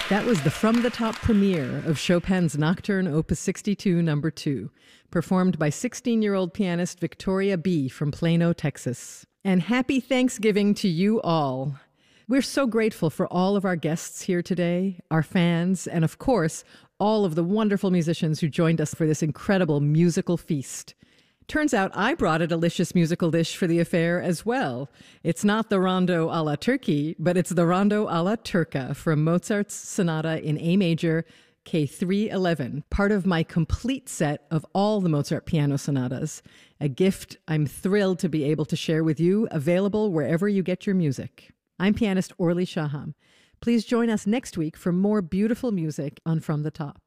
That was the From the Top premiere of Chopin's Nocturne Opus 62 No. 2, performed by 16-year-old pianist Victoria B. from Plano, Texas. And happy Thanksgiving to you all. We're so grateful for all of our guests here today, our fans, and of course, all of the wonderful musicians who joined us for this incredible musical feast. Turns out I brought a delicious musical dish for the affair as well. It's not the Rondo alla Turkey, but it's the Rondo alla Turca from Mozart's Sonata in A major, K311, part of my complete set of all the Mozart piano sonatas, a gift I'm thrilled to be able to share with you, available wherever you get your music. I'm pianist Orly Shaham. Please join us next week for more beautiful music on From the Top.